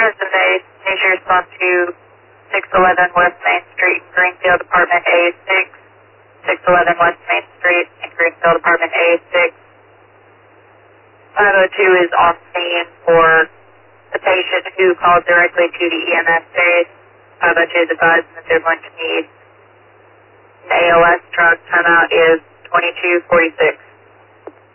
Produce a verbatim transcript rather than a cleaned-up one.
Harrison base, need your response to six eleven West Main Street, Greenfield, Apartment A six, six eleven West Main Street, in Greenfield, Apartment A six. five oh two is on scene for the patient who called directly to the E M S base. five oh two is advising that they're going to need an A L S truck. Timeout is twenty-two forty-six.